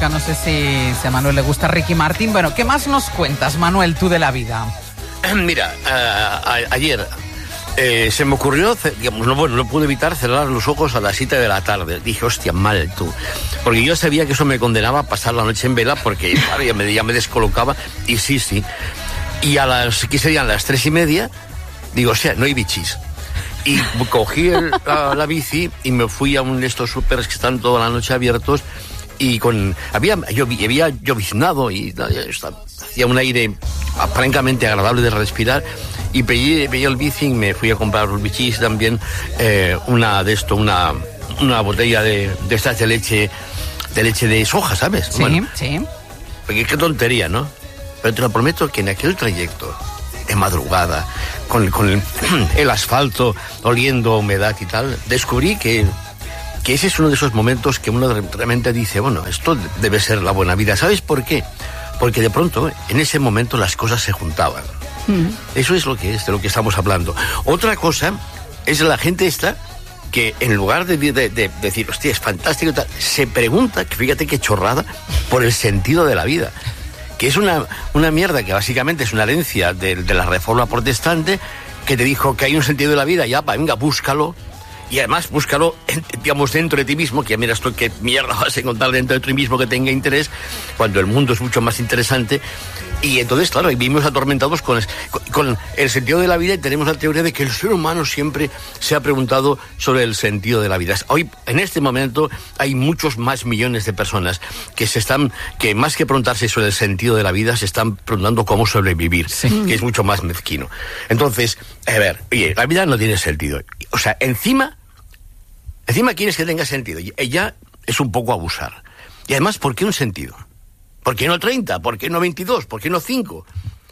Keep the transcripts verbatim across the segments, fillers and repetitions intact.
No sé si, si a Manuel le gusta Ricky Martin. Bueno, ¿qué más nos cuentas, Manuel, tú de la vida? Mira, uh, a, ayer eh, se me ocurrió, digamos, no, bueno, no pude evitar cerrar los ojos a las siete de la tarde. Dije, hostia, mal tú. Porque yo sabía que eso me condenaba a pasar la noche en vela porque claro, ya, me, ya me descolocaba. Y sí, sí. Y a las, ¿qué serían? Las tres y media, digo, o sea, no hay bichis. Y cogí el, la, la bici y me fui a uno de estos supers que están toda la noche abiertos. Y con había yo había lloviznado y hacía un aire francamente agradable de respirar y pedí, pedí el bici y me fui a comprar los bichis también eh, una de esto una una botella de, de estas de leche de leche de soja, ¿sabes? Sí, bueno, sí. Porque qué tontería, ¿no? Pero te lo prometo que en aquel trayecto de madrugada con, con el, el asfalto oliendo a humedad y tal, descubrí que que ese es uno de esos momentos que uno realmente dice, bueno, esto debe ser la buena vida. ¿Sabes por qué? Porque de pronto, en ese momento, las cosas se juntaban. Mm. Eso es lo que es, de lo que estamos hablando. Otra cosa es la gente esta que en lugar de, de, de decir, hostia, es fantástico, tal, se pregunta, que fíjate qué chorrada, por el sentido de la vida. Que es una, una mierda que básicamente es una herencia de, de la Reforma Protestante que te dijo que hay un sentido de la vida, ya, va, venga, búscalo. Y además, búscalo, digamos, dentro de ti mismo, que ya miras tú qué mierda vas a encontrar dentro de ti mismo que tenga interés, cuando el mundo es mucho más interesante. Y entonces, claro, vivimos atormentados con, con el sentido de la vida y tenemos la teoría de que el ser humano siempre se ha preguntado sobre el sentido de la vida. Hoy, en este momento, hay muchos más millones de personas que se están, que más que preguntarse sobre el sentido de la vida, se están preguntando cómo sobrevivir, sí. Que es mucho más mezquino. Entonces, a ver, oye, la vida no tiene sentido. O sea, encima... Encima quieres que tenga sentido. Ya es un poco abusar. Y además, ¿por qué un sentido? ¿Por qué no treinta? ¿Por qué no veintidós? ¿Por qué no cinco?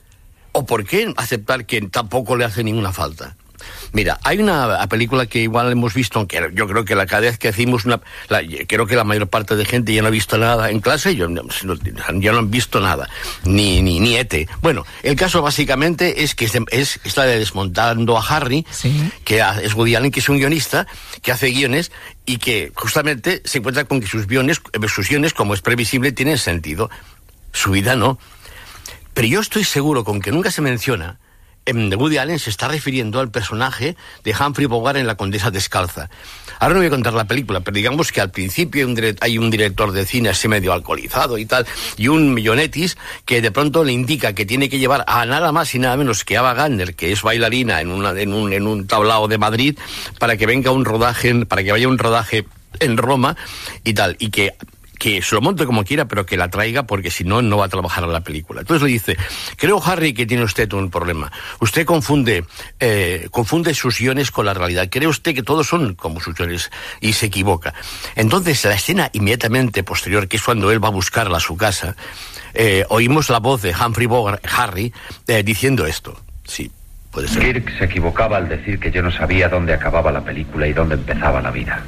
¿O por qué aceptar que tampoco le hace ninguna falta? Mira, hay una película que igual hemos visto, aunque yo creo que la cada vez que hacemos una... La, creo que la mayor parte de gente ya no ha visto nada en clase, yo no, ya no han visto nada, ni, ni, ni E T. Bueno, el caso básicamente es que es, es, está desmontando a Harry, ¿sí? Que es Woody Allen, que es un guionista, que hace guiones y que justamente se encuentra con que sus guiones, sus guiones, como es previsible, tienen sentido. Su vida no. Pero yo estoy seguro con que nunca se menciona... de Woody Allen se está refiriendo al personaje de Humphrey Bogart en La Condesa Descalza. Ahora no voy a contar la película, pero digamos que al principio hay un, direct, hay un director de cine así medio alcoholizado y tal, y un millonetis que de pronto le indica que tiene que llevar a nada más y nada menos que Ava Gardner, que es bailarina en, una, en, un, en un tablao de Madrid, para que venga un rodaje, para que vaya un rodaje en Roma y tal, y que... que se lo monte como quiera, pero que la traiga, porque si no, no va a trabajar en la película. Entonces le dice, creo, Harry, que tiene usted un problema. Usted confunde eh, confunde sus guiones con la realidad. Cree usted que todos son como sus guiones y se equivoca. Entonces, la escena inmediatamente posterior, que es cuando él va a buscarla a su casa, eh, oímos la voz de Humphrey Bogart, Harry, eh, diciendo esto. Sí, puede ser. Kirk se equivocaba al decir que yo no sabía dónde acababa la película y dónde empezaba la vida.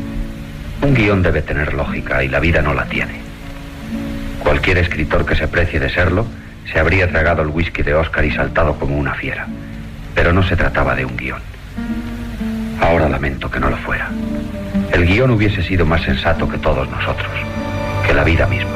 Un guión debe tener lógica y la vida no la tiene. Cualquier escritor que se precie de serlo se habría tragado el whisky de Oscar y saltado como una fiera. Pero no se trataba de un guión. Ahora lamento que no lo fuera. El guión hubiese sido más sensato que todos nosotros, que la vida misma.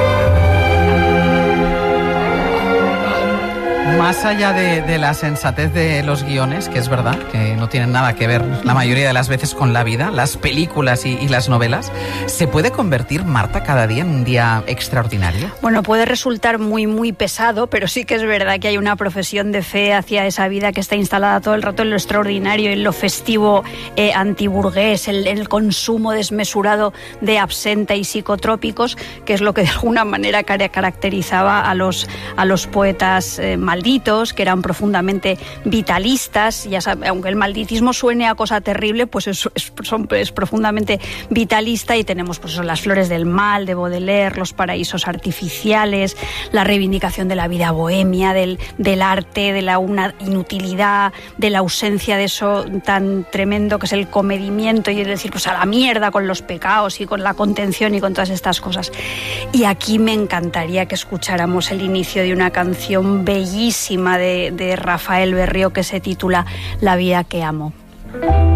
Más allá de, de la sensatez de los guiones, que es verdad, que no tienen nada que ver la mayoría de las veces con la vida, las películas y, y las novelas, ¿se puede convertir, Marta, cada día en un día extraordinario? Bueno, puede resultar muy, muy pesado, pero sí que es verdad que hay una profesión de fe hacia esa vida que está instalada todo el rato en lo extraordinario, en lo festivo eh, antiburgués, el, el consumo desmesurado de absenta y psicotrópicos, que es lo que de alguna manera caracterizaba a los, a los poetas eh, malditos, que eran profundamente vitalistas. Ya sabe, aunque el malditismo suene a cosa terrible, pues es, es, son, es profundamente vitalista, y tenemos pues eso, las flores del mal de Baudelaire, los paraísos artificiales, la reivindicación de la vida bohemia, del, del arte, de la una inutilidad, de la ausencia de eso tan tremendo que es el comedimiento, y es decir, pues a la mierda con los pecados y con la contención y con todas estas cosas. Y aquí me encantaría que escucháramos el inicio de una canción bellísima de, de Rafael Berrío que se titula La vida que amo.